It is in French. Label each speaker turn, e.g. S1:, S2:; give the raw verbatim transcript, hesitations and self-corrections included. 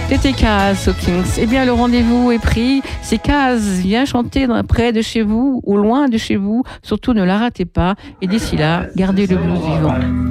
S1: C'était Kaz aux Kings. Eh bien, le rendez-vous est pris. C'est Kaz. Viens chanter dans, près de chez vous ou loin de chez vous. Surtout, ne la ratez pas. Et d'ici là, gardez le blues vivant.